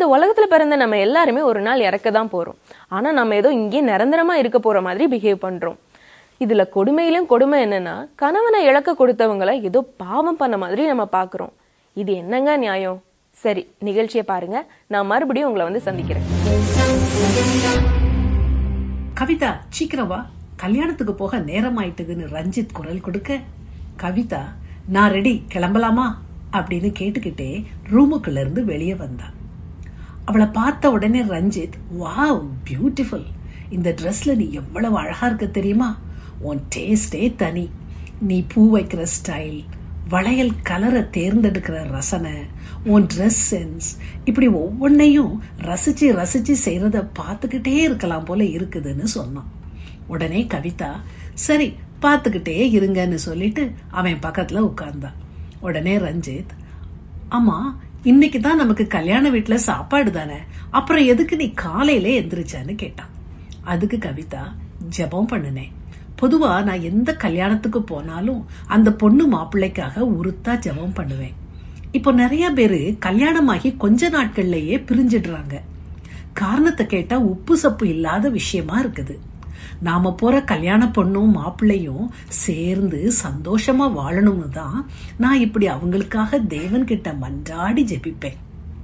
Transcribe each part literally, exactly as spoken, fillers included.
இந்த உலகத்துல பிறந்த நம்ம எல்லாருமே ஒரு நாள் இறக்க தான் போறோம். ஆனா நம்ம ஏதோ இங்கே நிரந்தரமா இருக்க போற மாதிரி பிஹேவ் பண்றோம். இதுல கொடுமையிலும் கொடுமை என்னன்னா, கணவனை இழக்க கொடுத்தவங்களை ஏதோ பாவம் பண்ண மாதிரி நம்ம பாக்குறோம். இது என்னங்க நியாயம்? சரி, நிகழ்ச்சியை பாருங்க. நான் மறுபடியும் உங்களை வந்து சந்திக்கிறேன். கவிதா, சீக்கிரவா, கல்யாணத்துக்கு போக நேரம் ஆயிட்டுதுன்னு ரஞ்சித் குரல் கொடுக்க, கவிதா நான் ரெடி, கிளம்பலாமா அப்படின்னு கேட்டுக்கிட்டே ரூமுக்குள்ள இருந்து வெளியே வந்தா. அவளை பார்த்த உடனே ரஞ்சித், வாவ் பியூட்டிஃபுல், இந்த ட்ரெஸ்ல நீ எவ்வளவு அழகா இருக்க தெரியுமா, உன் டேஸ்டே தனி, நீ பூ வைக்கிற ஸ்டைல், வளையல் கலரை தேர்ந்தெடுக்கிற ரசனை, உன் ட்ரெஸ் சென்ஸ், இப்படி ஒவ்வொன்னையும் ரசிச்சு ரசிச்சு செய்யறத பார்த்துக்கிட்டே இருக்கலாம் போல இருக்குதுன்னு சொன்னான். உடனே கவிதா, சரி பார்த்துக்கிட்டே இருங்கன்னு சொல்லிட்டு அவன் பக்கத்துல உட்கார்ந்தான். உடனே ரஞ்சித், ஆமா இன்னைக்கு தான் நமக்கு கல்யாண வீட்டுல சாப்பாடு தானே, அப்புறம் எதுக்கு நீ காலையில எந்திரிச்சான்னு கேட்டான். அதுக்கு கவிதா, ஜெபம் பண்ணுனேன். பொதுவா நான் எந்த கல்யாணத்துக்கு போனாலும் அந்த பொண்ணு மாப்பிள்ளைக்காக உருத்தா ஜெபம் பண்ணுவேன். இப்போ நிறைய பேரு கல்யாணமாகி கொஞ்ச நாட்கள்லயே பிரிஞ்சிடுறாங்க. காரணத்தை கேட்டா உப்பு சப்பு இல்லாத விஷயமா இருக்குது. நாம போற கல்யாண பொண்ணும் மாப்பிள்ளையும் சேர்ந்து சந்தோஷமா வாழணும்னு தான் நான் இப்படி அவங்களுக்காக தேவன் கிட்ட மன்றாடி ஜெபிப்பேன்.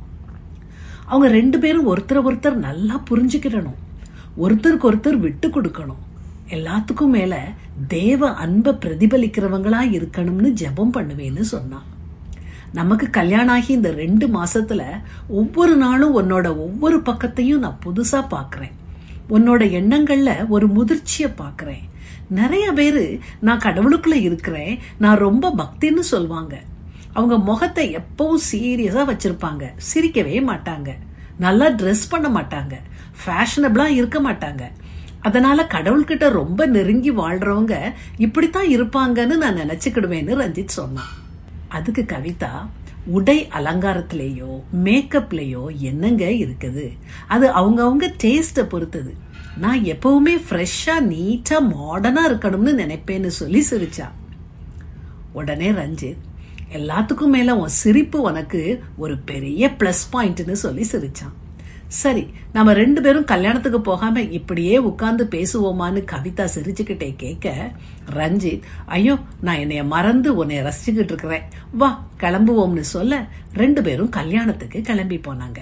அவங்க ரெண்டு பேரும் ஒருத்தர் ஒருத்தர் நல்லா புரிஞ்சுக்கிடணும், ஒருத்தருக்கு ஒருத்தர் விட்டு கொடுக்கணும், எல்லாத்துக்கும் மேல தேவ அன்பை பிரதிபலிக்கிறவங்களா இருக்கணும்னு ஜெபம் பண்ணுவேன்னு சொன்னான். நமக்கு கல்யாணம் ஆகி இந்த ரெண்டு மாசத்துல ஒவ்வொரு நாளும் உன்னோட ஒவ்வொரு பக்கத்தையும் நான் புதுசா பாக்குறேன். உன்னோட எண்ணங்கள்ல ஒரு முதிர்ச்சிய பாக்குறேன். நிறைய பேரு நான் கடவுளுக்குள்ள இருக்கிறேன், நான் ரொம்ப பக்தின்னு சொல்லுவாங்க. அவங்க முகத்தை எப்பவும் சீரியஸா வச்சிருப்பாங்க, சிரிக்கவே மாட்டாங்க, நல்லா ட்ரெஸ் பண்ண மாட்டாங்க, ஃபேஷனபிளா இருக்க மாட்டாங்க. அதனால கடவுள்கிட்ட ரொம்ப நெருங்கி வாழ்றவங்க இப்படித்தான் இருப்பாங்கன்னு நான் நினைச்சுக்கிடுவேன்னு ரஞ்சித் சொன்னான். அதுக்கு கவிதா, உடை அலங்காரத்திலேயோ மேக்கப்லயோ என்னங்க இருக்குது, அது அவங்க அவங்க டேஸ்ட பொறுத்தது. நான் எப்பவுமே ஃப்ரெஷ்ஷா நீட்டா மாடர்னா இருக்கணும்னு நினைப்பேன்னு சொல்லி சிரிச்சா. உடனே ரஞ்சித், எல்லாத்துக்கும் மேல உன் சிரிப்பு உனக்கு ஒரு பெரிய பிளஸ் பாயிண்ட்னு சொல்லி சிரிச்சான். சரி, நம்ம ரெண்டு பேரும் கல்யாணத்துக்கு போகாம இப்படியே உட்கார்ந்து பேசுவோமான்னு கவிதா சிரிச்சுக்கிட்டே கேட்க, ரஞ்சித், ஐயோ நான் என்னைய மறந்து உன்னை ரசிச்சுக்கிட்டு இருக்கிறேன், வா கிளம்புவோம்னு சொல்ல ரெண்டு பேரும் கல்யாணத்துக்கு கிளம்பி போனாங்க.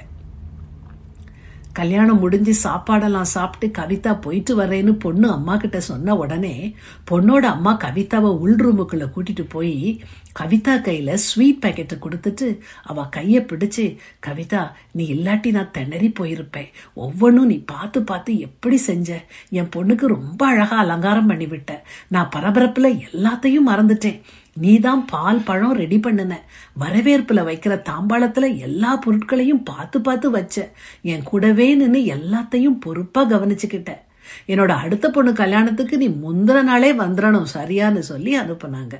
கல்யாணம் முடிஞ்சு சாப்பாடெல்லாம் சாப்பிட்டு கவிதா போயிட்டு வரேன்னு பொண்ணு அம்மா கிட்ட சொன்ன உடனே பொண்ணோட அம்மா கவிதாவை உள் ரூமுக்குள்ள கூட்டிட்டு போய் கவிதா கையில ஸ்வீட் பேக்கெட்டை கொடுத்துட்டு அவ கைய பிடிச்சு, கவிதா நீ இல்லாட்டி நான் திணறி போயிருப்பேன், ஒவ்வொன்னும் நீ பார்த்து பார்த்து எப்படி செஞ்ச, என் பொண்ணுக்கு ரொம்ப அழகா அலங்காரம் பண்ணி விட்ட, நான் பரபரப்புல எல்லாத்தையும் மறந்துட்டேன், நீதான் பால் பழம் ரெடி பண்ணுன, வரவேற்புல வைக்கிற தாம்பாளத்துல எல்லா பொருட்களையும் பார்த்து பார்த்து வச்ச, என் கூடவே நின்னு எல்லாத்தையும் பொறுப்பா கவனிச்சுக்கிட்ட, என்னோட அடுத்த பொண்ணு கல்யாணத்துக்கு நீ முந்தின நாளே வந்துடணும் சரியான்னு சொல்லி அனுப்புனாங்க.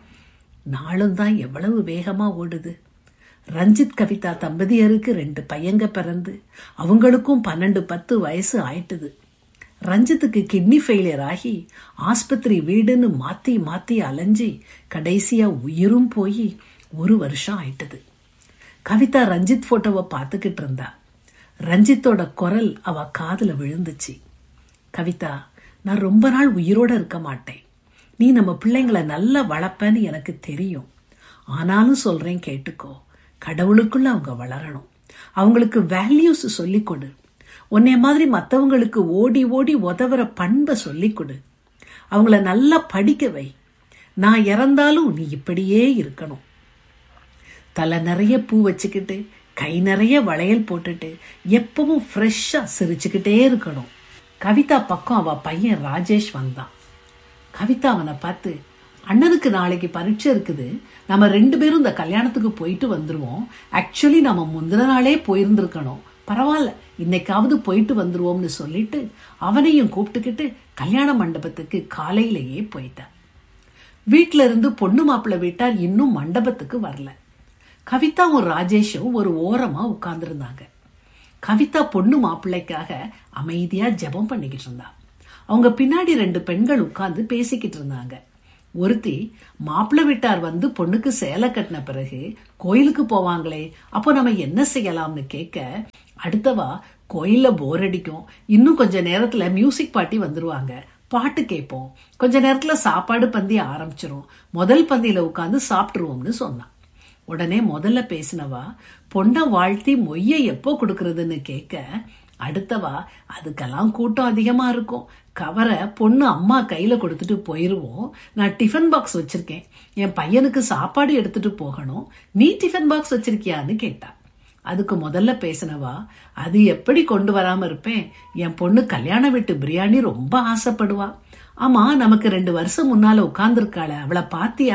நாளும் தான் எவ்வளவு வேகமா ஓடுது. ரஞ்சித் கவிதா தம்பதியருக்கு ரெண்டு பையங்க பிறந்து அவங்களுக்கும் பன்னெண்டு பத்து வயசு ஆயிட்டுது. ரஞ்சித்துக்கு கிட்னி ஃபெயிலியர் ஆகி ஆஸ்பத்திரி வீடுன்னு மாத்தி மாத்தி அலைஞ்சி கடைசியா உயிரும் போய் ஒரு வருஷம் ஆயிட்டது. கவிதா ரஞ்சித் போட்டோவை பார்த்துக்கிட்டு இருந்தா. ரஞ்சித்தோட குரல் அவ காதுல விழுந்துச்சு. கவிதா, நான் ரொம்ப நாள் உயிரோட இருக்க மாட்டேன், நீ நம்ம பிள்ளைங்களை நல்லா வளர்ப்பன்னு எனக்கு தெரியும், ஆனாலும் சொல்றேன் கேட்டுக்கோ, கடவுளுக்குள்ள அவங்க வளரணும், அவங்களுக்கு வேல்யூஸ் சொல்லிக் கொடு, உன்னை மாதிரி மற்றவங்களுக்கு ஓடி ஓடி உதவுற பண்பை சொல்லிக் கொடு, அவங்கள நல்லா படிக்க வை, நான் இறந்தாலும் நீ இப்படியே இருக்கணும், தலை நிறைய பூ வச்சுக்கிட்டு கை நிறைய வளையல் போட்டுட்டு எப்பவும் ஃப்ரெஷ்ஷா சிரிச்சுக்கிட்டே இருக்கணும். கவிதா பக்கம் அவ பையன் ராஜேஷ் வந்தான். கவிதா அவனை பார்த்து, அண்ணனுக்கு நாளைக்கு பரீட்சை இருக்குது, நம்ம ரெண்டு பேரும் இந்த கல்யாணத்துக்கு போயிட்டு வந்துருவோம், ஆக்சுவலி நம்ம முந்தின நாளே போயிருந்திருக்கணும், பரவாயில்ல இன்னைக்காவது போயிட்டு வந்துருவோம்னு சொல்லிட்டு அவனையும் கூப்பிட்டுக்கிட்டு கல்யாண மண்டபத்துக்கு காலையிலேயே போயிட்டான். வீட்டுல இருந்து பொண்ணு மாப்பிள்ளை வீட்டார் இன்னும் மண்டபத்துக்கு வரல. கவிதாவும் ராஜேஷும் ஒரு ஓரமா உட்கார்ந்து இருந்தாங்க. கவிதா பொண்ணு மாப்பிள்ளைக்காக அமைதியா ஜெபம் பண்ணிக்கிட்டு இருந்தா. அவங்க பின்னாடி ரெண்டு பெண்கள் உட்கார்ந்து பேசிக்கிட்டு இருந்தாங்க. ஒருத்தி மாப்பிள்ளை வீட்டார் வந்து பொண்ணுக்கு சேலை கட்டின பிறகு கோயிலுக்கு போவாங்களே, அப்போ நம்ம என்ன செய்யலாம்னு கேட்க, அடுத்தவா கோயில்ல போர் அடிக்கும், இன்னும் கொஞ்ச நேரத்துல மியூசிக் பார்ட்டி வந்துருவாங்க, பாட்டு கேட்போம், கொஞ்ச நேரத்துல சாப்பாடு பந்தி ஆரம்பிச்சிரும், முதல் பந்தியில உட்காந்து சாப்பிட்டுருவோம்னு சொன்னான். உடனே முதல்ல பேசினவா பொண்ணை வாழ்த்தி மொய்ய எப்போ கொடுக்கறதுன்னு கேட்க, அடுத்தவா அதுக்கெல்லாம் கூட்டம் அதிகமா இருக்கும், கவரை பொண்ணு அம்மா கையில கொடுத்துட்டு போயிருவோம், நான் டிஃபன் பாக்ஸ் வச்சிருக்கேன், என் பையனுக்கு சாப்பாடு எடுத்துட்டு போகணும், நீ டிஃபன் பாக்ஸ் வச்சிருக்கியான்னு கேட்டா. அதுக்கு முதல்ல பேசினவா, அது எப்படி கொண்டு வராம இருப்பேன், என் பொண்ணு கல்யாண வீட்டு பிரியாணி ரொம்ப ஆசைப்படுவா, ஆமா நமக்கு ரெண்டு வருஷம் முன்னால உட்கார்ந்துருக்காள அவளை பாத்தியா,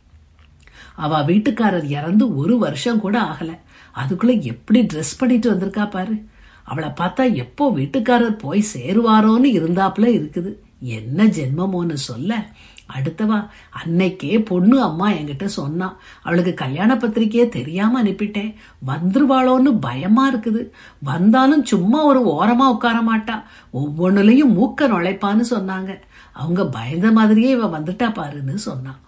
அவ வீட்டுக்காரர் இறந்து ஒரு வருஷம் கூட ஆகல, அதுக்குள்ள எப்படி ட்ரெஸ் பண்ணிட்டு வந்திருக்கா பாரு, அவளை பார்த்தா எப்போ வீட்டுக்காரர் போய் சேருவாரோன்னு இருந்தாப்புல இருக்குது, என்ன ஜென்மமோன்னு சொல்ல, அடுத்தவா அன்னைக்கே பொண்ணு அம்மா என்கிட்ட சொன்னா, அவளுக்கு கல்யாண பத்திரிக்கையே தெரியாம அனுப்பிட்டேன், வந்துருவாளோன்னு பயமா இருக்குது, வந்தாலும் சும்மா ஒரு ஓரமா உட்கார மாட்டா, ஒவ்வொன்னுலயும் மூக்க நுழைப்பான்னு சொன்னாங்க, அவங்க பயந்த மாதிரியே இவ வந்துட்டா பாருன்னு சொன்னான்.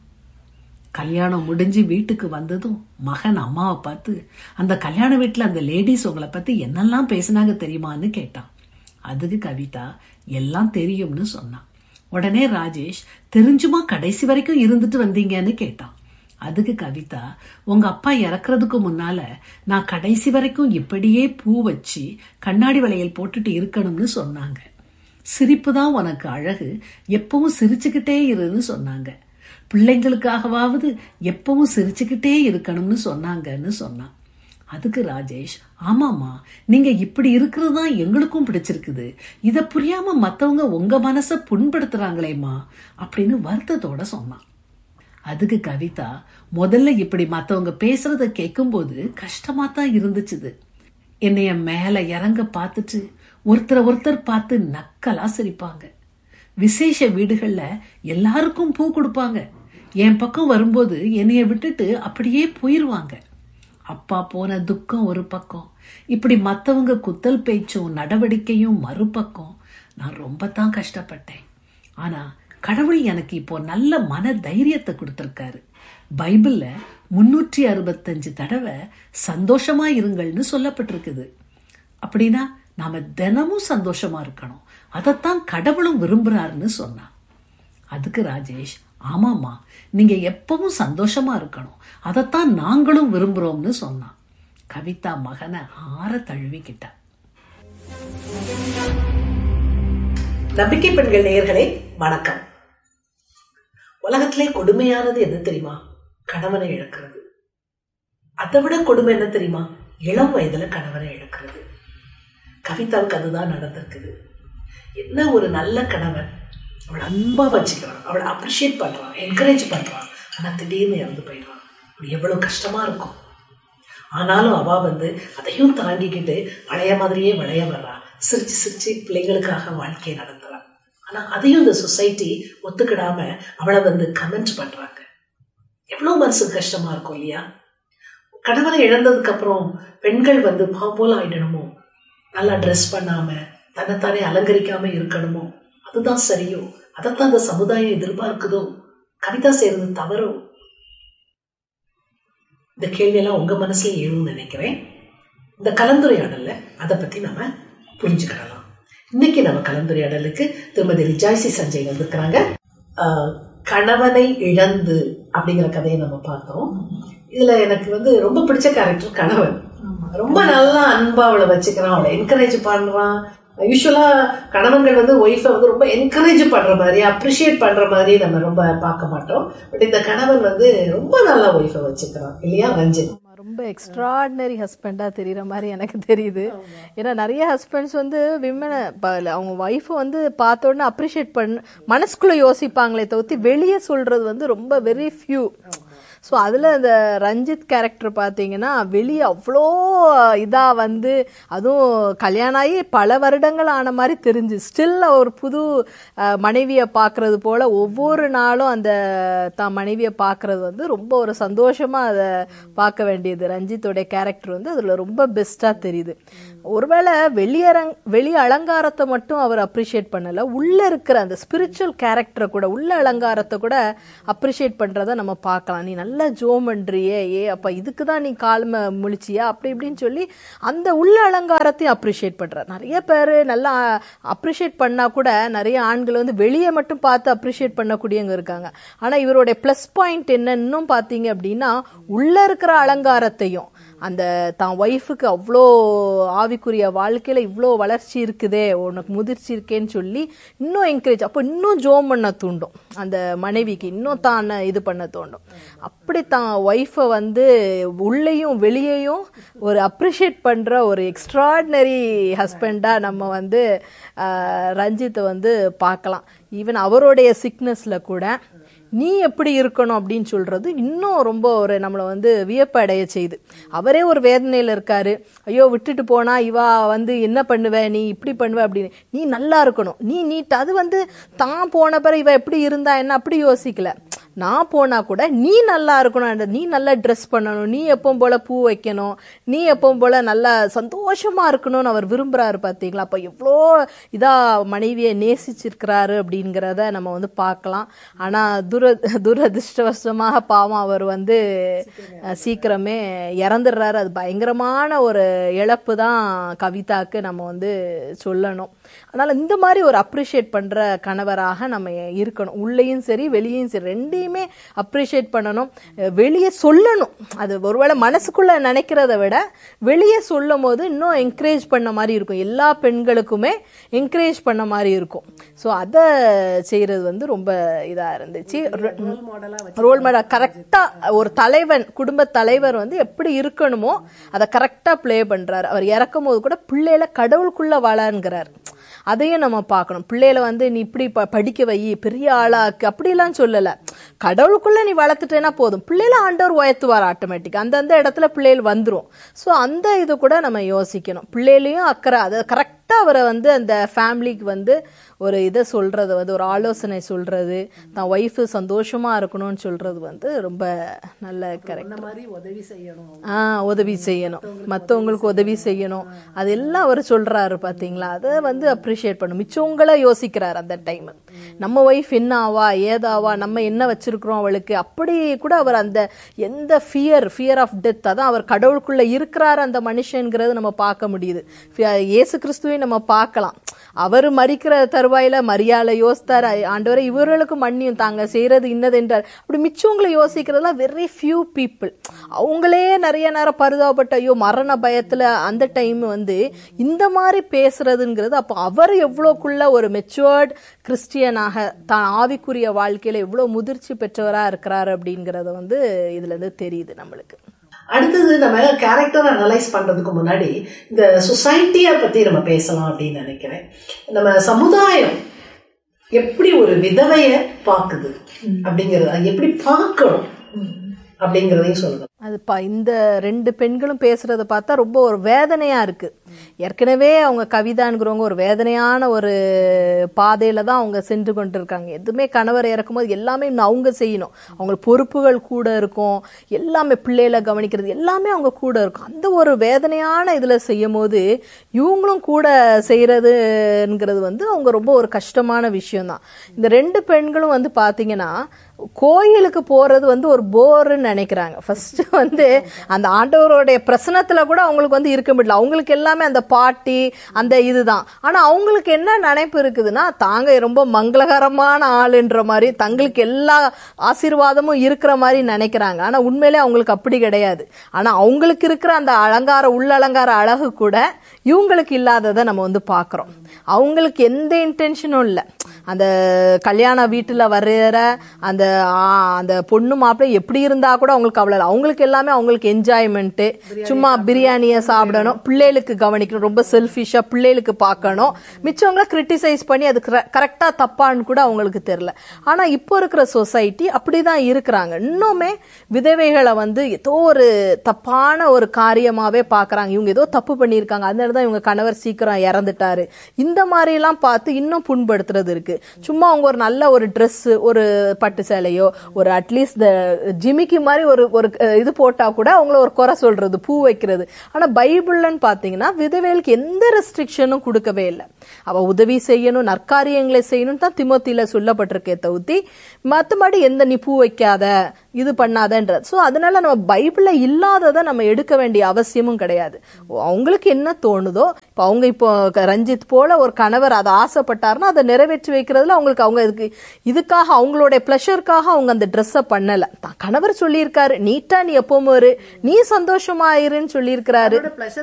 கல்யாணம் முடிஞ்சு வீட்டுக்கு வந்ததும் மகன் அம்மாவை பார்த்து, அந்த கல்யாண வீட்டுல அந்த லேடிஸ் உங்களை பத்தி என்னெல்லாம் பேசினாங்க தெரியுமான்னு கேட்டான். அதுக்கு கவிதா எல்லாம் தெரியும்னு சொன்னான். உடனே ராஜேஷ், தெரிஞ்சுமா கடைசி வரைக்கும் இருந்துட்டு வந்தீங்கன்னு கேட்டான். அதுக்கு கவிதா, உங்க அப்பா இறக்குறதுக்கு முன்னால நான் கடைசி வரைக்கும் இப்படியே பூ வச்சு கண்ணாடி வளையல் போட்டுட்டு இருக்கணும்னு சொன்னாங்க, சிரிப்பு தான் உனக்கு அழகு, எப்பவும் சிரிச்சுக்கிட்டே இருன்னு சொன்னாங்க, பிள்ளைங்களுக்காகவாவது எப்பவும் சிரிச்சுக்கிட்டே இருக்கணும்னு சொன்னாங்கன்னு சொன்னான். அதுக்கு ராஜேஷ், ஆமாமா நீங்க இப்படி இருக்கிறது தான் எங்களுக்கும் பிடிச்சிருக்குது, இத புரியாம மத்தவங்க உங்க மனச புண்படுத்துறாங்களேம்மா அப்படின்னு வருத்தத்தோட சொன்னான். அதுக்கு கவிதா, முதல்ல இப்படி மத்தவங்க பேசுறத கேட்கும் போது கஷ்டமா தான் இருந்துச்சுது, என்னைய மேல இறங்க பார்த்துட்டு ஒருத்தரை ஒருத்தர் பார்த்து நக்கலா சிரிப்பாங்க, விசேஷ வீடுகள்ல எல்லாருக்கும் பூ கொடுப்பாங்க, என் பக்கம் வரும்போது என்னைய விட்டுட்டு அப்படியே போயிருவாங்க, அப்பா போன துக்கம் ஒரு பக்கம், இப்படி மத்தவங்க குத்தல் பேச்சும் நடவடிக்கையும் மறுபக்கம், நான் ரொம்ப தான் கஷ்டப்பட்டேன், ஆனா கடவுள் எனக்கு இப்போ நல்ல மன தைரியத்தை கொடுத்திருக்காரு, பைபிள்ல முன்னூற்றி அறுபத்தஞ்சு தடவை சந்தோஷமா இருங்கள்னு சொல்லப்பட்டிருக்குது, அப்படின்னா நாம தினமும் சந்தோஷமா இருக்கணும், அதத்தான் கடவுளும் விரும்புறாருன்னு சொன்னா. அதுக்கு ராஜேஷ், ஆமாமா நீங்க எப்பவும் சந்தோஷமா இருக்கணும், அதத்தான் நாங்களும் விரும்புறோம்னு சொன்னான். கவிதா மகனை ஆற தழுவிக்கிட்டா. நம்பிக்கை பெண்கள் நேயர்களே வணக்கம். உலகத்திலே கொடுமையானது என்ன தெரியுமா? கணவனை இழக்கிறது. அதை விட கொடுமை என்ன தெரியுமா? இளம் வயதுல கணவனை இழக்கிறது. கவிதாவுக்கு அதுதான் நடந்திருக்குது. என்ன ஒரு நல்ல கணவன், அவளை அன்பா வச்சுக்கிறான், அவளை அப்ரிஷியேட் பண்றான், என்கரேஜ் பண்றான், ஆனா திடீர்னு இறந்து போயிடுறான். எவ்வளவு கஷ்டமா இருக்கும். ஆனாலும் அவ வந்து அதையும் தாண்டிக்கிட்டு பழைய மாதிரியே விளைய வர்றா, சிரிச்சு சிரிச்சு பிள்ளைங்களுக்காக வாழ்க்கையை நடத்துறான். ஆனா அதையும் இந்த சொசைட்டி ஒத்துக்கிடாம அவளை வந்து கமெண்ட் பண்றாங்க. எவ்வளவு மனசுக்கு கஷ்டமா இருக்கும் இல்லையா? கணவனை இழந்ததுக்கு அப்புறம் பெண்கள் வந்து பாம்போல ஆயிடணுமோ, நல்லா ட்ரெஸ் பண்ணாம தன்னைத்தானே அலங்கரிக்காம இருக்கணுமோ, அதுதான் சரியோ, அதைத்தான் இந்த சமுதாயம் எதிர்பார்க்குதோ, கவிதா செய்யறது தவறோ? இந்த கேள்வியெல்லாம் உங்க மனசுல எழுன்னு நினைக்கிறேன். இந்த கலந்துரையாடல்ல அதை பத்தி நம்ம புரிஞ்சுக்கிடலாம். இன்னைக்கு நம்ம கலந்துரையாடலுக்கு திருமதி ரிஜாய்சி சஞ்சய் வந்திருக்கிறாங்க. ஆஹ் கணவனை இழந்து அப்படிங்கிற கதையை நம்ம பார்த்தோம். இதுல எனக்கு வந்து ரொம்ப பிடிச்ச கேரக்டர் கணவன். ரொம்ப நல்லா அன்பா அவளை வச்சுக்கிறான், அவளை என்கரேஜ் பண்றான். யூஸ்வலா கணவன்கள் வந்து ஒய்ஃபை வந்து ரொம்ப என்கரேஜ் பண்ற மாதிரி, அப்ரிஷியேட் பண்ற மாதிரி நம்ம ரொம்ப பார்க்க மாட்டோம். பட் இந்த கணவன் வந்து ரொம்ப நல்லா ஒய்ஃபை வச்சுக்கிறான் இல்லையா ரஞ்சித்? ரொம்ப எக்ஸ்ட்ராடினரி ஹஸ்பண்டா தெரியுற மாதிரி எனக்கு தெரியுது. ஏன்னா நிறைய ஹஸ்பண்ட்ஸ் வந்து விமனை அவங்க ஒய்ஃபை வந்து பார்த்த உடனே அப்ரிஷியேட் பண்ண மனசுக்குள்ள யோசிப்பாங்களே தவிர்த்து வெளியே சொல்றது வந்து ரொம்ப வெரி ஃபியூ. ஸோ அதில் இந்த ரஞ்சித் கேரக்டர் பார்த்தீங்கன்னா வெளியே அவ்வளோ இதாக வந்து அதுவும் கல்யாணம் ஆகி பல வருடங்கள் ஆன மாதிரி தெரிஞ்சு ஸ்டில் ஒரு புது மனைவியை பார்க்கறது போல ஒவ்வொரு நாளும் அந்த தான் மனைவியை பார்க்கறது வந்து ரொம்ப ஒரு சந்தோஷமாக அதை பார்க்க வேண்டியது. ரஞ்சித்தோடைய கேரக்டர் வந்து அதில் ரொம்ப பெஸ்ட்டாக தெரியுது. ஒருவேளை வெளியரங் வெளி அலங்காரத்தை மட்டும் அவர் அப்ரிஷியேட் பண்ணல, உள்ள இருக்கிற அந்த ஸ்பிரிச்சுவல் கேரக்டரை கூட உள்ள அலங்காரத்தை கூட அப்ரிஷியேட் பண்றத நம்ம பார்க்கலாம். நீ நல்லா ஜோம் பண்றியே, ஏ அப்ப இதுக்கு தான் நீ கால்ம முழிச்சியா அப்படி இப்படின்னு சொல்லி அந்த உள்ள அலங்காரத்தையும் அப்ரிஷியேட் பண்ற. நிறைய பேர் நல்லா அப்ரிஷியேட் பண்ணா கூட நிறைய ஆண்கள் வந்து வெளியே மட்டும் பார்த்து அப்ரிஷியேட் பண்ணக்கூடியவங்க இருக்காங்க. ஆனா இவருடைய பிளஸ் பாயிண்ட் என்னன்னு பாத்தீங்க அப்படின்னா உள்ள இருக்கிற அலங்காரத்தையும் அந்த தான் ஒய்ஃபுக்கு அவ்வளோ ஆவிக்குரிய வாழ்க்கையில இவ்வளோ வளர்ச்சி இருக்குதே, உனக்கு முதிர்ச்சி இருக்கேன்னு சொல்லி இன்னும் என்கரேஜ், அப்போ இன்னும் ஜோம் பண்ண தூண்டும் அந்த மனைவிக்கு, இன்னும் தான் இது பண்ண தோண்டும். அப்படி தான் ஒய்ஃபை வந்து உள்ளேயும் வெளியேயும் ஒரு அப்ரிஷியேட் பண்ற ஒரு எக்ஸ்ட்ராடினரி ஹஸ்பண்டா நம்ம வந்து ரஞ்சித்தை வந்து பார்க்கலாம். ஈவன் அவருடைய சிக்னஸ்ல கூட நீ எப்படி இருக்கணும் அப்படின்னு சொல்றது இன்னும் ரொம்ப ஒரு நம்மளை வந்து வியப்படைய செய்யுது. அவரே ஒரு வேதனையில இருக்காரு, ஐயோ விட்டுட்டு போனா இவா வந்து என்ன பண்ணுவ, நீ இப்படி பண்ணுவ அப்படின்னு. நீ நல்லா இருக்கணும், நீ நீட், அது வந்து தான் போன பிறகு இவ எப்படி இருந்தா என்ன அப்படி யோசிக்கல. நான் போனா கூட நீ நல்லா இருக்கணும், நீ நல்லா ட்ரெஸ் பண்ணணும், நீ எப்பவும் போல பூ வைக்கணும், நீ எப்பவும் போல நல்லா சந்தோஷமா இருக்கணும்னு அவர் விரும்புறாரு. பார்த்தீங்களா? அப்ப எவ்வளோ இதா மனைவியை நேசிச்சிருக்கிறாரு அப்படிங்கிறத நம்ம வந்து பார்க்கலாம். ஆனா துர துரதிருஷ்டவசமாக பாவம் அவர் வந்து சீக்கிரமே இறந்துடுறாரு. அது பயங்கரமான ஒரு இழப்பு தான் கவிதாக்கு நம்ம வந்து சொல்லணும். அதனால இந்த மாதிரி ஒரு அப்ரிஷியேட் பண்ற கணவராக நம்ம இருக்கணும். உள்ளேயும் சரி வெளியும் சரி ரெண்டையுமே அப்ரிஷியேட் பண்ணணும். வெளியே சொல்லணும், அது ஒருவேளை மனசுக்குள்ள நினைக்கிறத விட வெளியே சொல்லும் போது இன்னும் என்கரேஜ் பண்ண மாதிரி இருக்கும். எல்லா பெண்களுக்குமே என்கரேஜ் பண்ண மாதிரி இருக்கும். ஸோ அதை செய்யறது வந்து ரொம்ப இதா இருந்துச்சு. ரோல் மாடல் கரெக்டா ஒரு தலைவன், குடும்ப தலைவர் வந்து எப்படி இருக்கணுமோ அதை கரெக்டா பிளே பண்றாரு. அவர் இறக்கும் போது கூட பிள்ளையில கடவுளுக்குள்ள வளர்ங்கிறார். அதையும் நம்ம பார்க்கணும். பிள்ளையில வந்து நீ இப்படி படிக்க வை, பெரிய ஆளாக்கு அப்படிலாம் சொல்லல. கடவுளுக்குள்ள நீ வளர்த்துட்டேன்னா போதும், பிள்ளைல ஆண்டவர் உயர்த்துவார் ஆட்டோமேட்டிக், அந்தந்த இடத்துல பிள்ளைகள் வந்துடும். ஸோ அந்த இது கூட நம்ம யோசிக்கணும். பிள்ளையிலையும் அக்கறை, அதை கரெக்டா அவரை வந்து அந்த ஃபேமிலிக்கு வந்து ஒரு இதை சொல்றது வந்து ஒரு ஆலோசனை சொல்றது, தான் ஒய்ஃபு சந்தோஷமா இருக்கணும்னு சொல்றது வந்து ரொம்ப நல்ல கரெக்ட். உதவி செய்யணும், ஆஹ் உதவி செய்யணும், மற்றவங்களுக்கு உதவி செய்யணும், அதெல்லாம் அவர் சொல்றாரு. பாத்தீங்களா? அதை வந்து அப்ரிஷியேட் பண்ணும். மிச்சவங்கள யோசிக்கிறார் அந்த டைம். நம்ம ஒய்ஃப் என்ன ஆவா ஏதாவா, நம்ம என்ன வச்சிருக்கிறோம் அவளுக்கு, அப்படி கூட அவர் அந்த எந்த ஃபியர் ஃபியர் ஆஃப் டெத், அதான் அவர் கடவுளுக்குள்ள இருக்கிறார் அந்த மனுஷன்கிறது நம்ம பார்க்க முடியுது. இயேசு கிறிஸ்துவை நம்ம பார்க்கலாம். அவர் மரிக்கிற தருவாயில மரியாதை யோசித்தார், ஆண்டவரை இவர்களுக்கு மன்னியும் தாங்க செய்யறது இன்னது என்றார். அப்படி மிச்சவங்களை யோசிக்கிறதுலாம் வெரி ஃபியூ பீப்புள். அவங்களே நிறைய நேரம் பரிதாபப்பட்ட ஐயோ மரண பயத்துல அந்த டைம் வந்து இந்த மாதிரி பேசுறதுங்கிறது, அப்போ அவர் எவ்வளோக்குள்ள ஒரு மெச்சுவர்ட் கிறிஸ்டியனாக தான் ஆவிக்குரிய வாழ்க்கையில எவ்வளவு முதிர்ச்சி பெற்றவரா இருக்கிறாரு அப்படிங்கறத வந்து இதுல இருந்து தெரியுது நம்மளுக்கு. அடுத்தது நம்ம கேரக்டர் அனலைஸ் பண்றதுக்கு முன்னாடி இந்த சொசைட்டியை பத்தி நம்ம பேசலாம் அப்படின்னு நினைக்கிறேன். நம்ம சமுதாயம் எப்படி ஒரு விதவைய பாக்குது அப்படிங்கறது, எப்படி பார்க்கணும் அப்படிங்கறதையும் சொல்லுங்க. அது இந்த ரெண்டு பெண்களும் பேசுறத பார்த்தா ரொம்ப ஒரு வேதனையா இருக்கு. ஏற்கனவே அவங்க கவிதான்கிறவங்க ஒரு வேதனையான ஒரு பாதையில தான் அவங்க சென்று கொண்டு இருக்காங்க. எதுவுமே கணவர் இறக்கும் போது எல்லாமே அவங்க செய்யணும், அவங்க பொறுப்புகள் கூட இருக்கும், எல்லாமே பிள்ளைகளை கவனிக்கிறது எல்லாமே அவங்க கூட இருக்கும். அந்த ஒரு வேதனையான இதுல செய்யும் போது இவங்களும் கூட செய்யறதுங்கிறது வந்து அவங்க ரொம்ப ஒரு கஷ்டமான விஷயம் தான். இந்த ரெண்டு பெண்களும் வந்து பாத்தீங்கன்னா கோயிலுக்கு போறது வந்து ஒரு போர்ன்னு நினைக்கிறாங்க. ஃபர்ஸ்ட் வந்து அந்த ஆண்டவருடைய பிரசனத்துல கூட அவங்களுக்கு வந்து இருக்க முடியல. அவங்களுக்கு எல்லாமே அந்த பாட்டி அந்த இதுதான். ஆனா அவங்களுக்கு என்ன நினைப்பு இருக்குதுன்னா, தாங்க ரொம்ப மங்களகரமான ஆளுன்ற மாதிரி, தங்களுக்கு எல்லா ஆசீர்வாதமும் இருக்கிற மாதிரி நினைக்கிறாங்க. ஆனா உண்மையிலே அவங்களுக்கு அப்படி கிடையாது. ஆனா அவங்களுக்கு இருக்கிற அந்த அலங்கார உள்ள அலங்கார அழகு கூட இவங்களுக்கு இல்லாததை நம்ம வந்து பாக்குறோம். அவங்களுக்கு எந்த இன்டென்ஷனும் இல்லை. அந்த கல்யாண வீட்டுல வர்ற அந்த அந்த பொண்ணு மாப்பிள்ளை எப்படி இருந்தா கூட அவங்களுக்கு அவ்வளவு, அவங்களுக்கு எல்லாமே அவங்களுக்கு என்ஜாய்மெண்ட், சும்மா பிரியாணிய சாப்பிடணும், பிள்ளைகளுக்கு கவனிக்கணும், ரொம்ப செல்ஃபிஷா பிள்ளைகளுக்கு பார்க்கணும், மிச்சவங்கள கிரிட்டிசைஸ் பண்ணி அது கரெக்டா தப்பான்னு கூட அவங்களுக்கு தெரியல. ஆனா இப்போ இருக்கிற சொசைட்டி அப்படிதான் இருக்கிறாங்க. இன்னுமே விதவைகளை வந்து ஏதோ ஒரு தப்பான ஒரு காரியமாவே பாக்குறாங்க. இவங்க ஏதோ தப்பு பண்ணிருக்காங்க, அதனாலதான் இவங்க கணவர் சீக்கிரம் இறந்துட்டாரு, இந்த மாதிரி எல்லாம் பார்த்து இன்னும் புண்படுத்துறது இருக்கு. சும்மா அவங்க ஒரு நல்ல ஒரு ட்ரெஸ், ஒரு பட்டு சேலையோ, ஒரு அட்லீஸ்ட் ஜிமிக்கி மாதிரி ஒரு ஒரு இது போட்டா கூட அவங்கள ஒரு குறை சொல்றது, பூ வைக்கிறது. ஆனா பைபிள்னு பாத்தீங்கன்னா விதவைகளுக்கு எந்த ரெஸ்ட்ரிக்ஷனும் கொடுக்கவே இல்லை. அவ உதவி செய்யணும், நற்காரியங்களை செய்யணும் தான் திமோத்தியில சொல்லப்பட்டிருக்கே தவிர்த்து மத்தபடி எந்த நீ பூ வைக்காத இது பண்ணாதன்ற. சோ அதனால நம்ம பைபிள்ல இல்லாததை நம்ம எடுக்க வேண்டிய அவசியமும் கிடையாது. அவங்களுக்கு என்ன தோணுதோ, இப்ப அவங்க இப்போ ரஞ்சித் போல ஒரு கணவர் அதை ஆசைப்பட்டாருன்னா அதை நிறைவேற்றி வைக்கிறதுல அவங்களுக்கு அவங்க இதுக்கு இதுக்காக அவங்களுடைய பிளஷருக்காக அவங்க அந்த ட்ரெஸ்ஸை பண்ணல. கணவர் சொல்லியிருக்காரு நீட்டா நீ எப்பவும் ஒரு நீ சந்தோஷமா இருன்னு சொல்லியிருக்கிறாரு.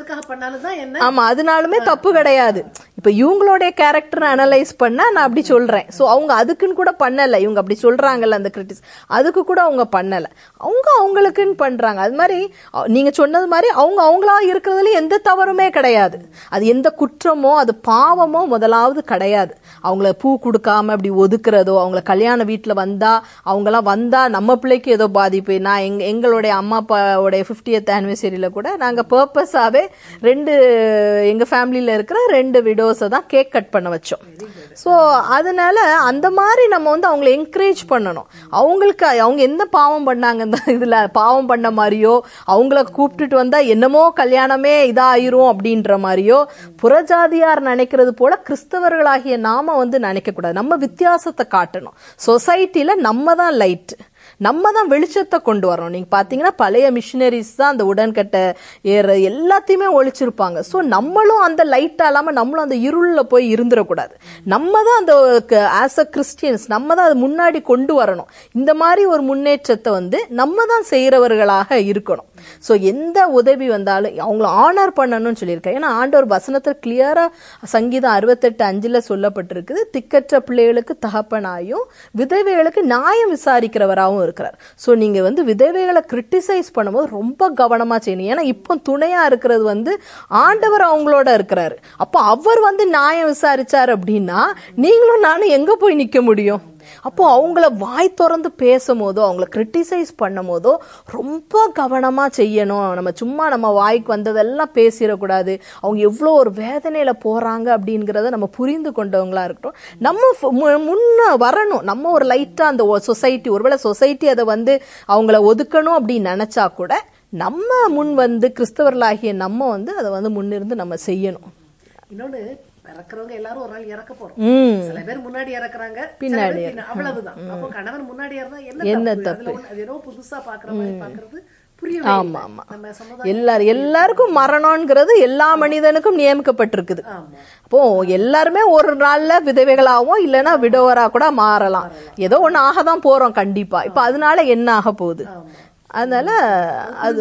ஆமா, அதனாலுமே தப்பு கிடையாது. இப்ப இவங்களுடைய கேரக்டர் அனலைஸ் பண்ண நான் அப்படி சொல்றேன். சோ அவங்க அதுக்குன்னு கூட பண்ணல, இவங்க அப்படி சொல்றாங்கல்ல அந்த கிரிட்டிஸ், அதுக்கு கூட அவங்க பண்ணல, அவங்க அவங்களுக்குன்னு பண்றாங்க. அது மாதிரி நீங்க சொன்னது மாதிரி அவங்க அவங்களா இருக்கிறதுல எந்த தவறுமே கிடையாது. அது எந்த குற்றமோ அது பாவமோ முதலாவது கிடையாது. அவங்கள பூ கொடுக்காம அப்படி ஒதுக்குறதோ, அவங்கள கல்யாண வீட்டுல வந்தா அவங்கெல்லாம் வந்தா நம்ம பிள்ளைக்கு ஏதோ பாதிப்பு. நான் எங்க எங்களுடைய அம்மா அப்பாவுடைய பிப்டியத் ஆனிவர்சரியில கூட நாங்க பர்பஸாவே ரெண்டு எங்க ஃபேமிலியில இருக்கிற ரெண்டு விடோஸை தான் கேக் கட் பண்ண வச்சோம். சோ அதனால அந்த மாதிரி நம்ம வந்து அவங்களை என்கரேஜ் பண்ணணும். அவங்களுக்கு அவங்க எந்த பாவம் பண்ணாங்க இதுல பாவம் பண்ண மாதிரியோ, அவங்கள கூப்பிட்டுட்டு வந்தா என்னமோ கல்யாணமே இதாயிரும் அப்படின்ற மாதிரியோ புறஜாதியார் நினைக்கிறது போல கிறிஸ்தவர்களாகிய நாம வந்து நினைக்க கூடாது. நம்ம வித்தியாசத்தை காட்டணும். சொசைட்டில நம்ம தான் லைட், நம்ம தான் வெளிச்சத்தை கொண்டு வரணும். நீங்க பாத்தீங்கன்னா பழைய மிஷினரிஸ் தான் அந்த உடன்கட்டை ஏற எல்லாத்தையுமே ஒழிச்சிருப்பாங்க. சோ நம்மளும் அந்த லைட்டா இல்லாம நம்மளும் அந்த இருள்ல போய் இருந்துடக்கூடாது. நம்ம தான் அந்த ஆஸ் அ கிறிஸ்டியன்ஸ் நம்ம தான் அது முன்னாடி கொண்டு வரணும். இந்த மாதிரி ஒரு முன்னேற்றத்தை வந்து நம்ம தான் செய்யறவர்களாக இருக்கணும். சோ எந்த உதவி வந்தாலும் அவங்களை ஆனர் பண்ணணும்னு சொல்லியிருக்கேன். ஏன்னா ஆண்டவர் வசனத்தில் கிளியரா சங்கீதம் அறுபத்தெட்டு அஞ்சுல சொல்லப்பட்டிருக்குது, திக்கற்ற பிள்ளைகளுக்கு தகப்பனாயும் விதவைகளுக்கு நியாயம் விசாரிக்கிறவராகவும் இருக்கிறார். சோ நீங்க வந்து விதவைகளை கிரிட்டிசைஸ் பண்ணும்போது ரொம்ப கவனமா செய்யணும். ஏன்னா இப்போ துணையா இருக்கிறது வந்து ஆண்டவர் அவங்களோட இருக்கிறாரு. அப்போ அவர் வந்து நியாயம் விசாரிச்சாரு அப்படின்னா நீங்களும் நானும் எங்க போய் நிக்க முடியும்? அப்போ அவங்கள வாய் திறந்து பேசும் போதோ அவங்கள கிரிட்டிசைஸ் பண்ணும் போதோ ரொம்ப கவனமா செய்யணும். நம்ம சும்மா நம்ம வாய்க்கு வந்ததெல்லாம் பேசிடக்கூடாது. அவங்க எவ்வளோ ஒரு வேதனையில போறாங்க அப்படிங்கிறத நம்ம புரிந்து கொண்டவங்களா இருக்கட்டும். நம்ம முன்ன வரணும். நம்ம ஒரு லைட்டா அந்த சொசைட்டி, ஒருவேளை சொசைட்டி அதை வந்து அவங்கள ஒதுக்கணும் அப்படின்னு நினைச்சா கூட நம்ம முன் வந்து கிறிஸ்தவர்களாகிய நம்ம வந்து அதை வந்து முன்னிருந்து நம்ம செய்யணும். இன்னொன்னு, இறக்குறவங்க எல்லாரும் ஒரு நாள் இறக்க போறோம். சில பேர் முன்னாடி இறக்குறாங்க, பின்னாடி, அவ்வளவுதான். அப்போ கணவன் முன்னாடி இருந்தா என்ன தப்பு? அது ஏதோ புதுசா பாக்குற மாதிரி பாக்குறது புரியல. ஆமா ஆமா, எல்லாரும் எல்லாருக்கும் மரணம்ங்கிறது எல்லா மனிதனுக்கும் நியமிக்கப்பட்டிருக்குது. அப்போ எல்லாருமே ஒரு நாள்ல விதவைகளாவும் இல்லைன்னா விடோவரா கூட மாறலாம். ஏதோ ஒண்ணு ஆகதான் போறோம் கண்டிப்பா. இப்ப அதனால என்ன ஆக போகுது? அதனால அது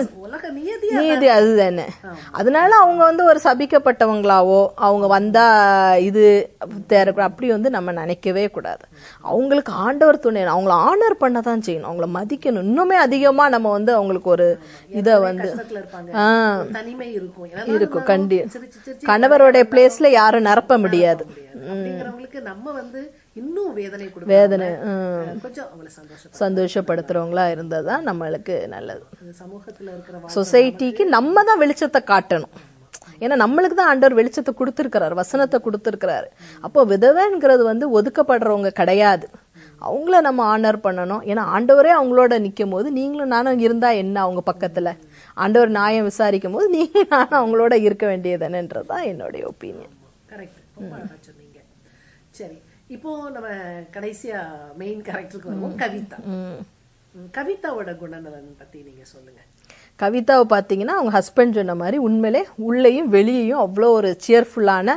நீதி அதுதானே. அதனால அவங்க வந்து ஒரு சபிக்கப்பட்டவங்களாவோ அவங்க வந்தா இது அப்படி வந்து நம்ம நினைக்கவே கூடாது. அவங்களுக்கு ஆண்டவர் துணை, அவங்கள ஆனர் பண்ணதான் செய்யணும், அவங்கள மதிக்கணும். இன்னுமே அதிகமா நம்ம வந்து அவங்களுக்கு ஒரு இத வந்து இருக்கும். கண்டி கணவருடைய பிளேஸ்ல யாரும் நிரப்ப முடியாது. நம்ம வந்து இன்னும் வேதனை வேதனை சந்தோஷப்படுத்துறவங்களா இருந்ததுதான் நம்மளுக்கு நல்லது. சமூகத்துல இருக்கிற சொசைட்டிக்கு நம்ம தான் வெளிச்சத்தை காட்டணும். ஏன்னா நம்மளுக்கு தான் ஆண்டவர் வெளிச்சத்தை கொடுத்திருக்கிறாரு, வசனத்தை கொடுத்திருக்கிறாரு. அப்போ விதவைங்கிறது வந்து ஒதுக்கப்படுறவங்க கிடையாது. அவங்கள நம்ம ஆனர் பண்ணணும். ஏன்னா ஆண்டவரே அவங்களோட நிக்கும் போது நீங்களும் நானும் இருந்தா என்ன அவங்க பக்கத்துல? ஆண்டவர் நியாயம் விசாரிக்கும் போது நீங்களும் நானும் அவங்களோட இருக்க வேண்டியதுன்றதுதான் என்னுடைய ஒப்பீனியன். கரெக்ட், ரொம்ப அழகா சொன்னீங்க. சரி, இப்போ நம்ம கடைசியா மெயின் கேரக்டருக்கு வருவோம், கவிதா. கவிதாவோட குணநலன் பத்தி நீங்க சொல்லுங்க. கவிதாவை பார்த்தீங்கன்னா அவங்க ஹஸ்பண்ட் சொன்ன மாதிரி உண்மையிலே உள்ளேயும் வெளியேயும் அவ்வளோ ஒரு சியர்ஃபுல்லான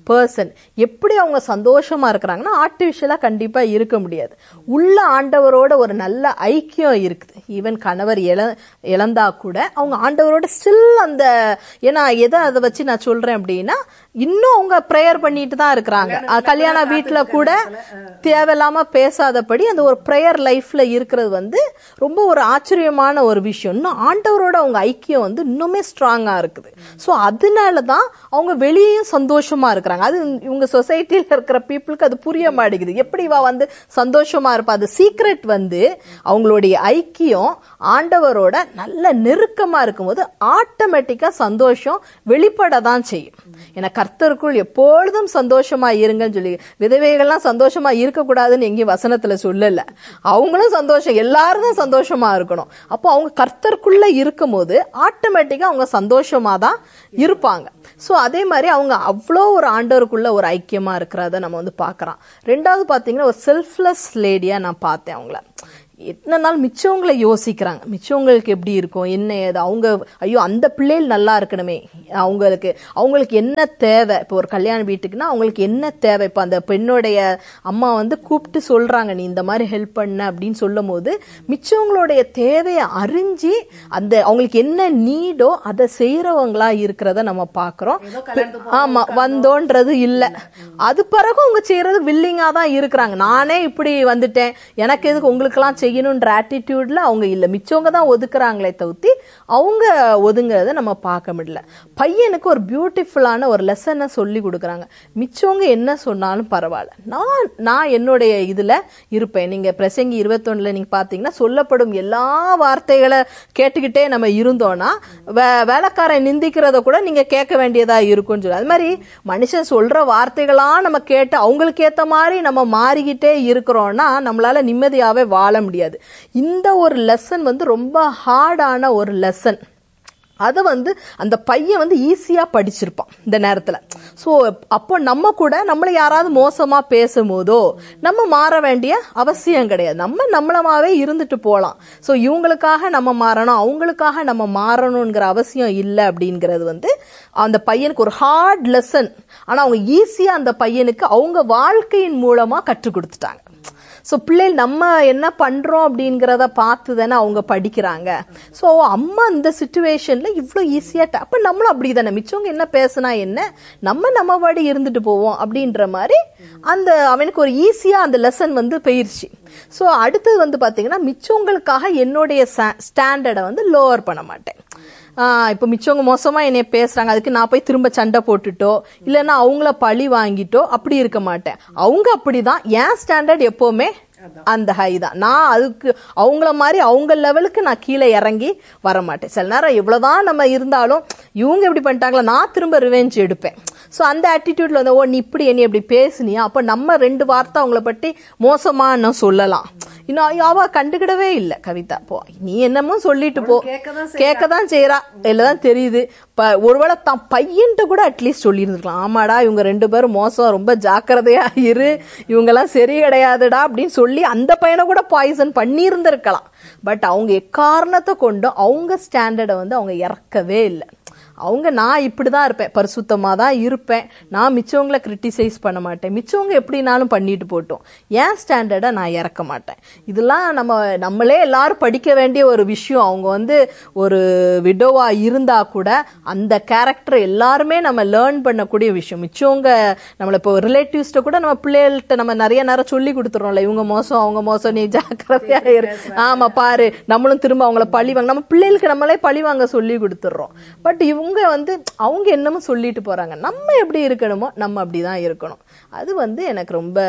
பர்சன் எப்படி அவங்க சந்தோஷமா இருக்கிறாங்கன்னா ஆர்டிஃபிஷியலா கண்டிப்பா இருக்க முடியாது. உள்ள ஆண்டவரோட ஒரு நல்ல ஐக்கியம் இருக்குது. ஈவன் கணவர் இழ இழந்தா கூட அவங்க ஆண்டவரோட ஸ்டில் அந்த, ஏன்னா எதை அதை வச்சு நான் சொல்றேன் அப்படின்னா, இன்னும் அவங்க ப்ரேயர் பண்ணிட்டு தான் இருக்கிறாங்க. கல்யாண வீட்டுல கூட தேவையில்லாம பேசாதபடி அந்த ஒரு ப்ரேயர் லைஃப்ல இருக்கிறது வந்து ரொம்ப ஒரு ஆச்சரியமான ஒரு விஷயம். இன்னும் ஆண்டவரோட அவங்க ஐக்கியம் வந்து இன்னுமே ஸ்ட்ராங்கா இருக்குது. ஸோ அதனாலதான் அவங்க வெளியேயும் சந்தோஷமா இருக்கிறாங்க. அது இவங்க சொசைட்டில இருக்கிற பீப்புளுக்கு அது புரிய மாட்டேங்குது. எப்படி இவ வந்து சந்தோஷமா இருப்பா? அது சீக்ரெட் வந்து அவங்களுடைய ஐக்கியம் ஆண்டவரோட நல்ல நெருக்கமா இருக்கும்போது ஆட்டோமேட்டிக்கா சந்தோஷம் வெளிப்படதான் செய்யும். ஏன்னா கர்த்தருக்குள் எப்பொழுதும் சந்தோஷமா இருங்கன்னு சொல்லி, விதவைகள்லாம் சந்தோஷமா இருக்கக்கூடாதுன்னு எங்கேயும் வசனத்துல சொல்லல. அவங்களும் சந்தோஷம், எல்லாரும் தான் சந்தோஷமா இருக்கணும். அப்போ அவங்க கர்த்தருக்குள்ள இருக்கும் போது ஆட்டோமேட்டிக்கா அவங்க சந்தோஷமா தான் இருப்பாங்க. சோ அதே மாதிரி அவங்க அவ்வளோ ஒரு ஆண்டவருக்குள்ள ஒரு ஐக்கியமா இருக்கிறத நம்ம வந்து பாக்குறோம். ரெண்டாவது பாத்தீங்கன்னா ஒரு செல்ஃப்லெஸ் லேடியா நான் பார்த்தேன் அவங்கள. எத்தனை நாள் மிச்சவங்களை யோசிக்கிறாங்க, மிச்சவங்களுக்கு எப்படி இருக்கும் என்ன ஏது, அவங்க ஐயோ அந்த பிள்ளைகள் நல்லா இருக்கணுமே, அவங்களுக்கு அவங்களுக்கு என்ன தேவை. இப்போ ஒரு கல்யாண வீட்டுக்குன்னா அவங்களுக்கு என்ன தேவை. இப்போ அந்த பெண்ணுடைய அம்மா வந்து கூப்பிட்டு சொல்றாங்க நீ இந்த மாதிரி ஹெல்ப் பண்ண அப்படின்னு சொல்லும் போது மிச்சவங்களுடைய தேவையை அறிஞ்சு அந்த அவங்களுக்கு என்ன நீடோ அதை செய்யறவங்களா இருக்கிறத நம்ம பாக்குறோம். ஆமா, வந்தோன்றது இல்ல. அது பிறகு அவங்க செய்யறது வில்லிங்கா தான் இருக்கிறாங்க. நானே இப்படி வந்துட்டேன், எனக்கு எதுக்கு உங்களுக்கு எல்லாம் செய்யணும்ன்ற ஆட்டிடியூட்ல அவங்க இல்ல. மிச்சவங்க தான் ஒதுக்குறாங்களே தவிர்த்து அவங்க ஒதுங்கிறத நம்ம பார்க்க முடியல. பையனுக்கு ஒரு பியூட்டிஃபுல்லான ஒரு லெசனை சொல்லி கொடுக்குறாங்க. மிச்சவங்க என்ன சொன்னாலும் பரவாயில்ல, நான் நான் என்னுடைய இதுல இருப்பேன். நீங்க பிரசங்கி இருபத்தொன்னுல நீங்க பாத்தீங்கன்னா சொல்லப்படும் எல்லா வார்த்தைகளை கேட்டுக்கிட்டே நம்ம இருந்தோம்னா வேலைக்காரன் நிந்திக்கிறத கூட நீங்க கேட்க வேண்டியதா இருக்கும்னு சொல்லி, அது மாதிரி மனுஷன் சொல்ற வார்த்தைகளா நம்ம கேட்டு அவங்களுக்கு ஏத்த மாதிரி நம்ம மாறிக்கிட்டே இருக்கிறோம்னா நம்மளால நிம்மதியாவே வாழ முடியாது. இந்த ஒரு லெசன் வந்து ரொம்ப ஹார்டான ஒரு லெசன். அதை வந்து அந்த பையன் வந்து ஈஸியா படிச்சிருப்பான் இந்த நேரத்துல. சோ அப்போ நம்ம கூட நம்மள யாராவது மோசமா பேசும்போதோ நம்ம மாற வேண்டிய அவசியம் கிடையாது. நம்ம நம்மளமாவே இருந்துட்டு போலாம். சோ இவங்களுக்காக நம்ம மாறணும், அவங்களுக்காக நம்ம மாறணும்ங்கிற அவசியம் இல்லை அப்படிங்கிறது வந்து அந்த பையனுக்கு ஒரு ஹார்ட் லெசன். ஆனா அவங்க ஈஸியா அந்த பையனுக்கு அவங்க வாழ்க்கையின் மூலமா கற்றுக் கொடுத்துட்டாங்க. ஸோ பிள்ளைகள் நம்ம என்ன பண்றோம் அப்படிங்கிறத பார்த்து தானே அவங்க படிக்கிறாங்க. ஸோ அம்மா இந்த சிச்சுவேஷன்ல இவ்வளோ ஈஸியா, அப்ப நம்மளும் அப்படி தானே, மிச்சவங்க என்ன பேசினா என்ன, நம்ம நம்ம பாடி இருந்துட்டு போவோம் அப்படின்ற மாதிரி அந்த அவனுக்கு ஒரு ஈஸியா அந்த லெசன் வந்து போயிருச்சு. ஸோ அடுத்தது வந்து பாத்தீங்கன்னா மிச்சவங்களுக்காக என்னுடைய ஸ்டாண்டர்டை வந்து லோவர் பண்ண மாட்டேன். ஆஹ் இப்ப மிச்சவங்க மோசமா என்னைய பேசுறாங்க, அதுக்கு நான் போய் திரும்ப சண்டை போட்டுட்டோ இல்லைன்னா அவங்கள பழி வாங்கிட்டோ அப்படி இருக்க மாட்டேன். அவங்க அப்படிதான், என் ஸ்டாண்டர்ட் எப்பவுமே அந்த ஹை தான். நான் அதுக்கு அவங்கள மாதிரி அவங்க லெவலுக்கு நான் கீழே இறங்கி வர மாட்டேன். சில நேரம் எவ்வளவுதான் நம்ம இருந்தாலும் இவங்க எப்படி பண்ணிட்டாங்களா நான் திரும்ப ரிவெஞ்ச் எடுப்பேன். ஸோ அந்த ஆட்டிடியூட்ல வந்து ஓ நீ இப்படி என்னை எப்படி பேசுனியா, அப்ப நம்ம ரெண்டு வார்த்தை அவங்கள பற்றி மோசமா நான் சொல்லலாம். இன்னும் அவ கண்டுக்கிடவே இல்லை கவிதா, போ நீ என்னமோ சொல்லிட்டு போ, கேட்கதான் செய்யறா, இல்லதான் தெரியுது. ஒருவேளை தான் பையன்ட்டு கூட அட்லீஸ்ட் சொல்லி இருந்துருக்கலாம், ஆமாடா இவங்க ரெண்டு பேரும் மோசம், ரொம்ப ஜாக்கிரதையா இரு, இவங்க எல்லாம் சரி கிடையாதுடா அப்படின்னு சொல்லி அந்த பையனை கூட பாய்சன் பண்ணி இருந்திருக்கலாம். பட் அவங்க எக்காரணத்தை கொண்டு அவங்க ஸ்டாண்டர்டை வந்து அவங்க இறக்கவே இல்லை. அவங்க நான் இப்படிதான் இருப்பேன், பரிசுத்தமா தான் இருப்பேன், நான் மிச்சவங்களை கிரிட்டிசைஸ் பண்ண மாட்டேன், மிச்சவங்க எப்படினாலும் பண்ணிட்டு போட்டோம், என் ஸ்டாண்டர்டை நான் இறக்க மாட்டேன். இதெல்லாம் நம்ம நம்மளே எல்லாரும் படிக்க வேண்டிய ஒரு விஷயம். அவங்க வந்து ஒரு விடோவா இருந்தா கூட அந்த கேரக்டர் எல்லாருமே நம்ம லேர்ன் பண்ணக்கூடிய விஷயம். மிச்சவங்க நம்மள இப்போ ரிலேட்டிவ்ஸ்ட கூட நம்ம பிள்ளைகள்கிட்ட நம்ம நிறைய நேரம் சொல்லி கொடுத்துறோம்ல, இவங்க மோசம் அவங்க மோசம், நீ ஜாக்கிரதையா இரு, ஆமா பாரு, நம்மளும் திரும்ப அவங்கள பழி வாங்க, நம்ம பிள்ளைகளுக்கு நம்மளே பழி வாங்க சொல்லி கொடுத்துடுறோம். பட் இவங்க அவங்க வந்து அவங்க என்னமோ சொல்லிட்டு போறாங்க, நம்ம எப்படி இருக்கணுமோ நம்ம அப்படிதான் இருக்கணும். அது வந்து எனக்கு ரொம்ப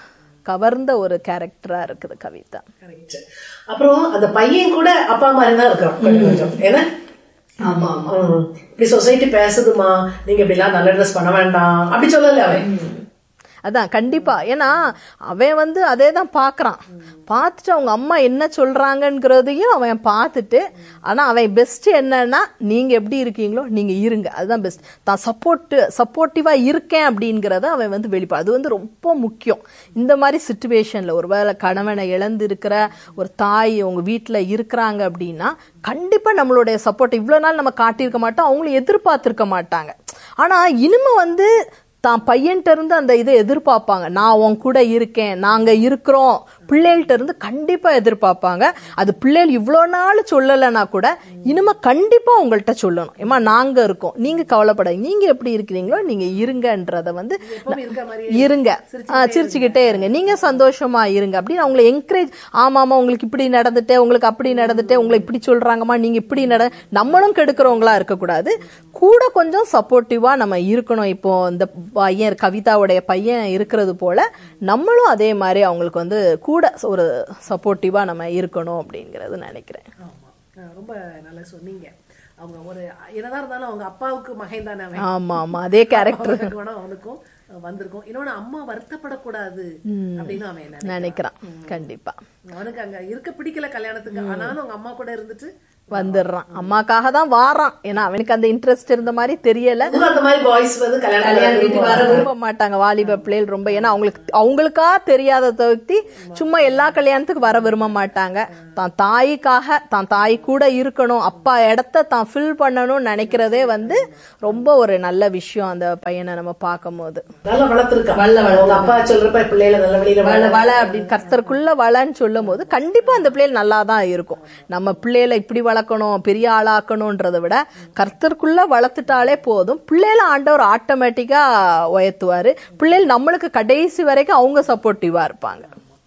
கவர்ந்த ஒரு கேரக்டரா இருக்குது கவிதா. அப்புறம் அந்த பையன் கூட அப்பா மாதிரி தான் இருக்கிறோம். ஏன்னா ஆமா ஆமா இப்படி சொசைட்டி பேசுதுமா, நீங்க இப்படி எல்லாம் நல்ல ட்ரெஸ் பண்ண வேண்டாம் அப்படி சொல்லல அவன். அதான் கண்டிப்பா, ஏன்னா அவன் வந்து அதே தான் பாக்குறான். பார்த்துட்டு அவங்க அம்மா என்ன சொல்றாங்கிறதையும் அவன் பார்த்துட்டு, ஆனா அவன் பெஸ்ட் என்னன்னா நீங்க எப்படி இருக்கீங்களோ நீங்க இருங்க, அதுதான் பெஸ்ட். தான் சப்போர்ட் சப்போர்ட்டிவா இருக்கேன் அப்படிங்கறத அவன் வந்து வெளிப்பா, அது வந்து ரொம்ப முக்கியம். இந்த மாதிரி சிச்சுவேஷன்ல ஒருவேளை கணவனை இழந்து இருக்கிற ஒரு தாய் உங்க வீட்டுல இருக்கிறாங்க அப்படின்னா கண்டிப்பா நம்மளுடைய சப்போர்ட் இவ்வளவு நாள் நம்ம காட்டியிருக்க மாட்டோம், அவங்களும் எதிர்பார்த்திருக்க மாட்டாங்க. ஆனா இனிமே வந்து தான் பையன்கிட்ட இருந்து அந்த இதை எதிர்பார்ப்பாங்க. நான் உன் கூட இருக்கேன், நாங்க இருக்கிறோம், பிள்ளைகள்ட்ட இருந்து கண்டிப்பா எதிர்பார்ப்பாங்க. அது பிள்ளைகள் இவ்வளோ நாள் சொல்லலைன்னா கூட இனிமே கண்டிப்பா உங்கள்கிட்ட சொல்லணும், ஏமா நாங்க இருக்கோம், நீங்க கவலைப்படாதீங்க, நீங்க எப்படி இருக்கிறீங்களோ நீங்க இருங்கன்றத வந்து இருங்க, சிரிச்சுக்கிட்டே இருங்க, நீங்க சந்தோஷமா இருங்க அப்படின்னு அவங்களை என்கரேஜ். ஆமாமா உங்களுக்கு இப்படி நடந்துட்டே, உங்களுக்கு அப்படி நடந்துட்டே, உங்களை இப்படி சொல்றாங்கம்மா, நீங்க இப்படி நட, நம்மளும் கெடுக்கிறவங்களா இருக்கக்கூடாது, கூட கொஞ்சம் சப்போர்ட்டிவா நம்ம இருக்கணும். இப்போ இந்த பையன் கவிதாவுடைய பையன் இருக்கிறது போல நம்மளும் அதே மாதிரி அவங்களுக்கு வந்து கூட ஒரு சப்போர்ட்டிவா நம்ம இருக்கணும் அப்படிங்கறது நினைக்கிறேன். ரொம்ப நல்லா சொன்னீங்க. அவங்க ஒரு என்னதான் இருந்தாலும் அவங்க அப்பாவுக்கு மகன் தானே. ஆமா ஆமா, அதே கேரக்டர் அவனுக்கும் வந்திருக்கும். இன்னொன்னு அம்மா வருத்தப்படக்கூடாது அப்படின்னு அவன் நினைக்கிறான். கண்டிப்பா அவனுக்கு அங்க இருக்க பிடிக்கல கல்யாணத்துக்கு, ஆனாலும் அவங்க அம்மா கூட இருந்துட்டு வந்துடுறான். அம்மாக்காக தான் வாரான், ஏன்னா அவனுக்கு அந்த இன்ட்ரெஸ்ட் இருந்த மாதிரி தெரியல. அந்த மாதிரி பாய்ஸ் வந்து கல்யாணம் வர விரும்ப மாட்டாங்க வாலிப பிள்ளைகள் ரொம்ப, ஏன்னா அவங்களுக்கு அவங்களுக்கா தெரியாத தவிர்த்தி சும்மா எல்லா கல்யாணத்துக்கு வர விரும்ப மாட்டாங்க. தான் தாய்க்காக தான் தாய் கூட இருக்கணும், அப்பா இடத்த தான் ஃபில் பண்ணணும்னு நினைக்கிறதே வந்து ரொம்ப ஒரு நல்ல விஷயம். அந்த பையனை நம்ம பார்க்கும் போது நல்லா வளர்த்துருக்கான். அப்பா சொல்றப்ப பிள்ளைகளை நல்ல வழியில வள வள அப்படின்னு கர்த்தருக்குள்ள வளன்னு சொல்லும் போது கண்டிப்பா அந்த பிள்ளைகள் நல்லா தான் இருக்கும். நம்ம பிள்ளைகளை இப்படி வளர்க்கணும், பெரிய ஆளாக்கணும்ன்றதை விட கர்த்தருக்குள்ள வளர்த்துட்டாலே போதும், பிள்ளைகளை ஆண்டவர் ஆட்டோமேட்டிக்கா உயர்த்துவாரு. பிள்ளைகள் நம்மளுக்கு கடைசி வரைக்கும் அவங்க சப்போர்ட்டிவா இருப்பாங்க.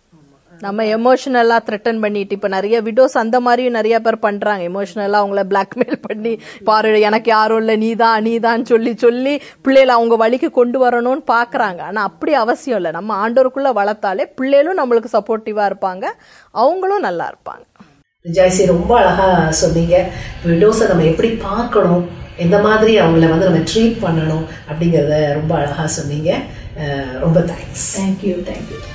நம்ம எமோஷனலா த்ரெட்டன் பண்ணிட்டு, இப்ப நிறைய விடோஸ் அந்த மாதிரியும் நிறைய பேர் பண்றாங்க. எமோஷனலா அவங்கள பிளாக்மெயில் பண்ணி, பாரு எனக்கு யாரும் இல்ல, நீதான் நீதான் சொல்லி சொல்லி பிள்ளைகளை அவங்க வழிக்கு கொண்டு வரணும்னு பாக்குறாங்க. ஆனா அப்படி அவசியம் இல்லை. நம்ம ஆண்டவருக்குள்ள வளர்த்தாலே பிள்ளைகளும் நம்மளுக்கு சப்போர்ட்டிவா இருப்பாங்க, அவங்களும் நல்லா இருப்பாங்க. ஜாய்சி ரொம்ப அழகா சொன்னீங்க. விடோஸை நம்ம எப்படி பார்க்கணும், எந்த மாதிரி அவங்கள வந்து நம்ம ட்ரீட் பண்ணணும் அப்படிங்கறத ரொம்ப அழகா சொன்னீங்க. ரொம்ப தேங்க்ஸ். Thank you thank you